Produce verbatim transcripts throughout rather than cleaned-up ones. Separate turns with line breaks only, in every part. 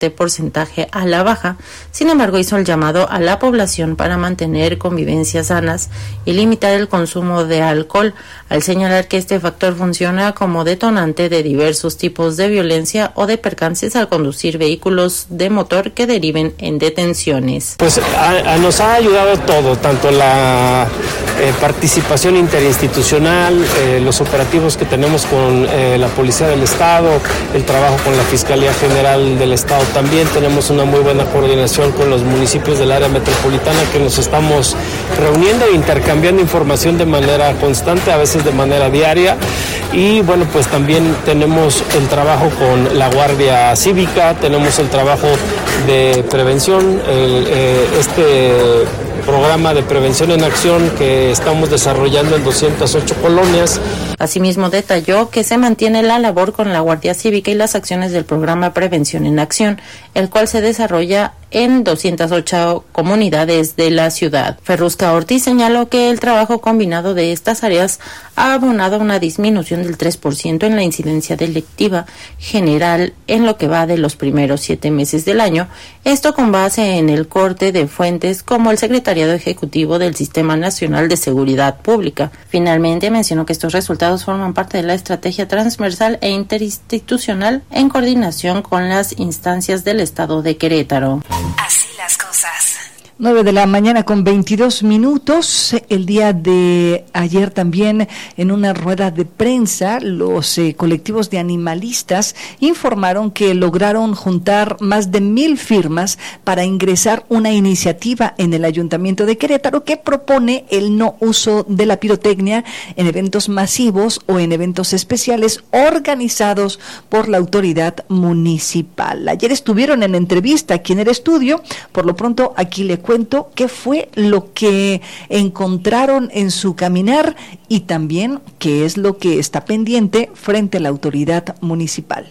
porcentaje a la baja. Sin embargo, hizo el llamado a la población para mantener convivencias sanas y limitar el consumo de alcohol, al señalar que este factor funciona como detonante de diversos tipos de violencia o de percances al conducir vehículos de motor que deriven en detenciones.
Pues a, a nos ha ayudado todo, tanto la eh, participación interinstitucional, eh, los operativos que tenemos con eh, la Policía del Estado, el trabajo con la Fiscalía General del Estado también. Tenemos una muy buena coordinación con los municipios del área metropolitana, que nos estamos reuniendo e intercambiando información de manera constante, a veces de manera diaria. Y bueno, pues también tenemos el trabajo con la Guardia Cívica, tenemos el trabajo de prevención, el, eh, este programa de prevención en acción que estamos desarrollando en doscientas ocho colonias.
Asimismo, detalló que se mantiene la labor con la Guardia Cívica y las acciones del programa Prevención en Acción, el cual se desarrolla en doscientas ocho comunidades de la ciudad. Ferrusca Ortiz señaló que el trabajo combinado de estas áreas ha abonado a una disminución del tres por ciento en la incidencia delictiva general en lo que va de los primeros siete meses del año, esto con base en el corte de fuentes como el Secretariado Ejecutivo del Sistema Nacional de Seguridad Pública. Finalmente, mencionó que estos resultados forman parte de la estrategia transversal e interinstitucional en coordinación con las instancias del Estado de Querétaro.
Así las cosas.
nueve de la mañana con veintidós minutos. El día de ayer también, en una rueda de prensa, los eh, colectivos de animalistas informaron que lograron juntar más de mil firmas para ingresar una iniciativa en el Ayuntamiento de Querétaro que propone el no uso de la pirotecnia en eventos masivos o en eventos especiales organizados por la autoridad municipal. Ayer estuvieron en entrevista aquí en el estudio. Por lo pronto, aquí le cuento qué fue lo que encontraron en su caminar y también qué es lo que está pendiente frente a la autoridad municipal.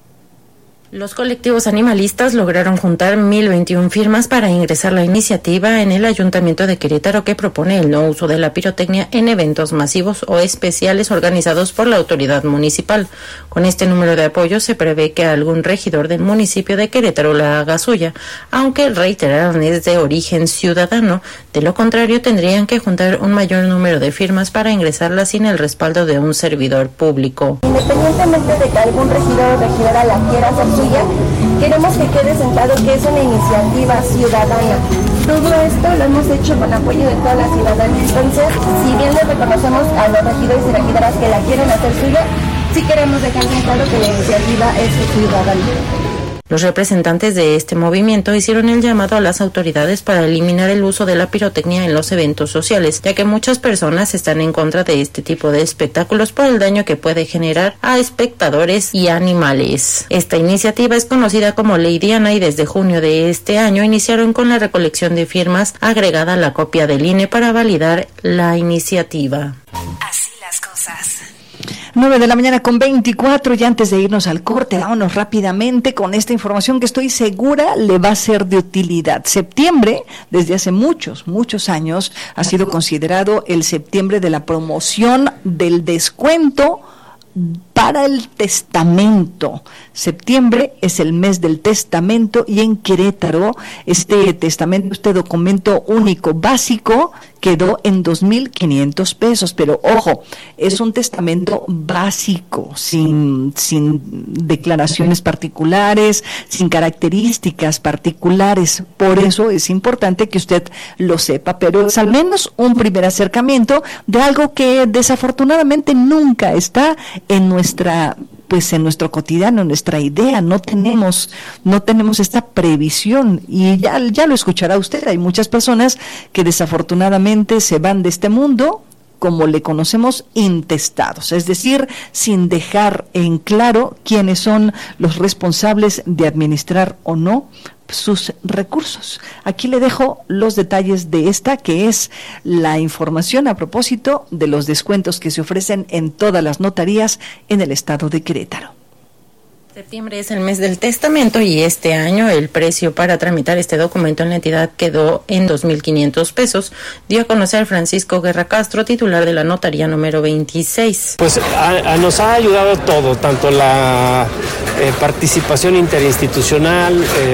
Los colectivos animalistas lograron juntar mil veintiuna firmas para ingresar la iniciativa en el Ayuntamiento de Querétaro que propone el no uso de la pirotecnia en eventos masivos o especiales organizados por la autoridad municipal. Con este número de apoyos se prevé que algún regidor del municipio de Querétaro la haga suya, aunque reiteraron es de origen ciudadano. De lo contrario, tendrían que juntar un mayor número de firmas para ingresarla sin el respaldo de un servidor público.
Independientemente de que algún regidor o regidora la quiera hacer suya, queremos que quede sentado que es una iniciativa ciudadana. Todo esto lo hemos hecho con apoyo de toda la ciudadanía. Entonces, si bien le reconocemos a los regidores y regidoras que la quieren hacer suya, sí queremos dejar bien claro que la iniciativa es ciudadana.
Los representantes de este movimiento hicieron el llamado a las autoridades para eliminar el uso de la pirotecnia en los eventos sociales, ya que muchas personas están en contra de este tipo de espectáculos por el daño que puede generar a espectadores y animales. Esta iniciativa es conocida como Ley Diana y desde junio de este año iniciaron con la recolección de firmas agregada a la copia del I N E para validar la iniciativa.
Así las cosas.
nueve de la mañana con veinticuatro, y antes de irnos al corte, vámonos rápidamente con esta información que estoy segura le va a ser de utilidad. Septiembre, desde hace muchos, muchos años, ha sido considerado el septiembre de la promoción del descuento para el testamento. Septiembre es el mes del testamento y en Querétaro este testamento, este documento único básico quedó en dos mil quinientos pesos, pero ojo, es un testamento básico, sin, sin declaraciones particulares, sin características particulares, por eso es importante que usted lo sepa, pero es al menos un primer acercamiento de algo que desafortunadamente nunca está en nuestra pues en nuestro cotidiano, en nuestra idea, no tenemos, no tenemos esta previsión, y ya, ya lo escuchará usted, hay muchas personas que desafortunadamente se van de este mundo, como le conocemos, intestados, es decir, sin dejar en claro quiénes son los responsables de administrar o no sus recursos. Aquí le dejo los detalles de esta, que es la información a propósito de los descuentos que se ofrecen en todas las notarías en el estado de Querétaro.
Septiembre es el mes del testamento y este año el precio para tramitar este documento en la entidad quedó en dos mil quinientos pesos, dio a conocer Francisco Guerra Castro, titular de la notaría número veintiséis.
Pues a, a nos ha ayudado todo, tanto la eh, participación interinstitucional, eh,